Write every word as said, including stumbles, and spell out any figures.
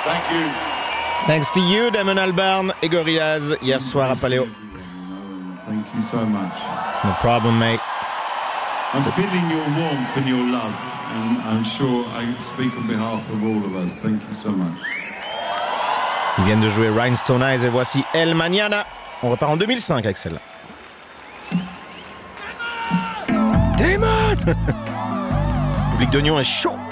Thank you. Thanks to you, Damon Albarn et Gorillaz, hier soir à Paléo. Thank you so much. No problem, mate. I'm feeling your warmth and your love, and I'm sure I speak on behalf of all of us. Thank you so much. Ils vienned de jouer Rhinestone Eyes et voici El Mañana. On repart en deux mille cinq avec celle-là. Damon. Le public de Nyon est chaud.